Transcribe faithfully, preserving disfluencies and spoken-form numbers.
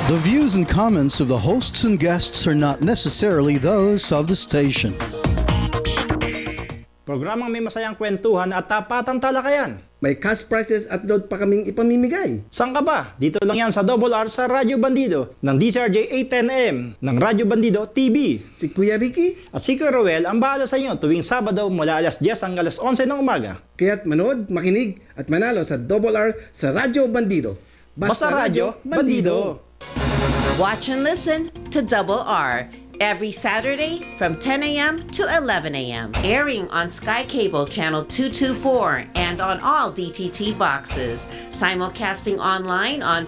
The views and comments of the hosts and guests are not necessarily those of the station. Programang may masayang kwentuhan at tapatang talakayan. May cash prizes at load pa kaming ipamimigay. Saan ka ba? Dito lang yan sa Double R sa Radyo Bandido ng D C R J eight ten A M ng Radyo Bandido T V. Si Kuya Ricky, At si Kuya Roel ang bahala sa inyo tuwing Sabado mula alas diyes hanggang alas onse ng umaga. kaya't manood, makinig at manalo sa Double R sa Radyo Bandido. Basta Radyo Bandido. Watch and listen to Double R every Saturday from ten A M to eleven A M Airing on Sky Cable Channel two twenty-four and on all D T T boxes. Simulcasting online on